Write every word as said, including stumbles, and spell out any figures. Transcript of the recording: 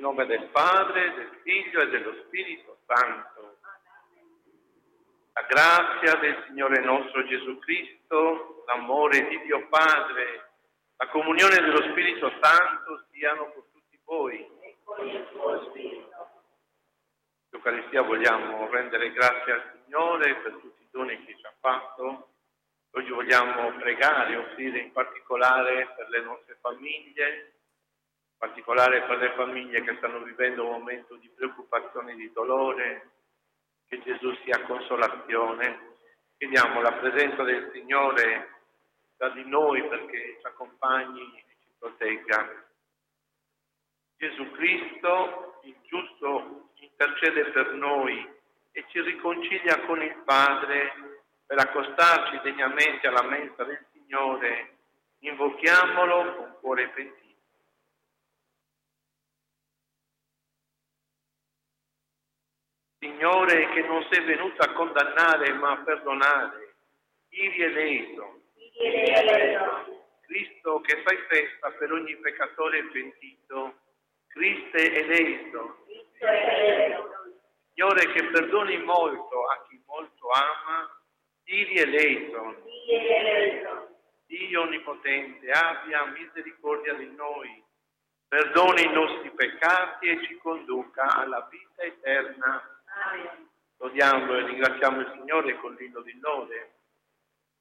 nome del Padre, del Figlio e dello Spirito Santo. La grazia del Signore nostro Gesù Cristo, l'amore di Dio Padre, la comunione dello Spirito Santo siano con tutti voi. E con il tuo Spirito. L'Eucaristia vogliamo rendere grazie al Signore per tutti i doni che ci ha fatto. Oggi vogliamo pregare, offrire in particolare per le nostre famiglie, in particolare per le famiglie che stanno vivendo un momento di preoccupazione e di dolore, che Gesù sia consolazione. Chiediamo la presenza del Signore tra di noi perché ci accompagni e ci protegga. Gesù Cristo, il giusto, intercede per noi e ci riconcilia con il Padre per accostarci degnamente alla mensa del Signore. Invochiamolo con cuore pentito. Signore, che non sei venuto a condannare ma a perdonare, ivi eleito. Cristo che fai festa per ogni peccatore pentito, Cristo eleito. Signore, che perdoni molto a chi molto ama, ivi eleito. Dio Onnipotente, abbia misericordia di noi, perdoni i nostri peccati e ci conduca alla vita eterna. Lodiamo e ringraziamo il Signore con l'inno di lode.